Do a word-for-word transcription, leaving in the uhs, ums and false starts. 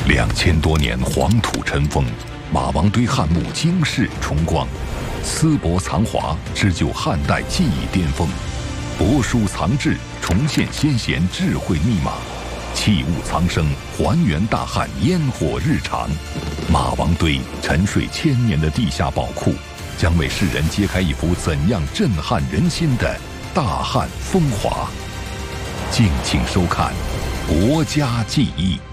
两千多年黄土尘封，马王堆汉墓惊世重光，丝帛藏华，织就汉代技艺巅峰；帛书藏志，重现先贤智慧密码；器物藏声，还原大汉烟火日常。马王堆沉睡千年的地下宝库，将为世人揭开一幅怎样震撼人心的大汉风华。敬请收看《国家记忆》。